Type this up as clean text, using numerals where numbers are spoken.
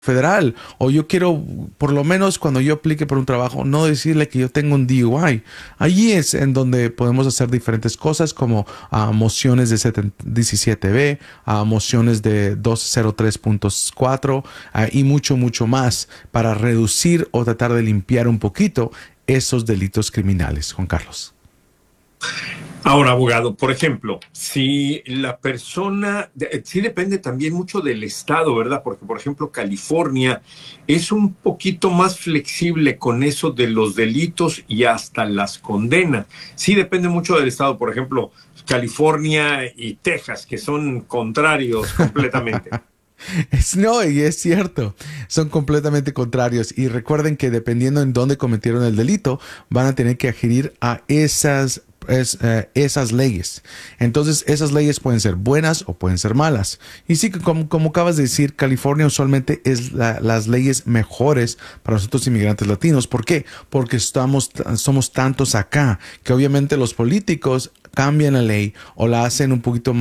federal, o yo quiero, por lo menos cuando yo aplique por un trabajo, no decirle que yo tengo un DUI. Allí es en donde podemos hacer diferentes cosas como mociones de 17B, mociones de 203.4 y mucho, mucho más para reducir o tratar de limpiar un poquito esos delitos criminales, Juan Carlos. Ahora, abogado, por ejemplo, si la persona, sí depende también mucho del estado, ¿verdad? Porque, por ejemplo, California es un poquito más flexible con eso de los delitos y hasta las condenas. Sí depende mucho del estado, por ejemplo, California y Texas, que son contrarios completamente. No, y es cierto, son completamente contrarios. Y recuerden que dependiendo en dónde cometieron el delito, van a tener que adherir a esas leyes. Entonces, esas leyes pueden ser buenas o pueden ser malas. Y sí, que como acabas de decir, California usualmente es las leyes mejores para nosotros inmigrantes latinos. ¿Por qué? Porque somos tantos acá que obviamente los políticos cambian la ley o la hacen un poquito más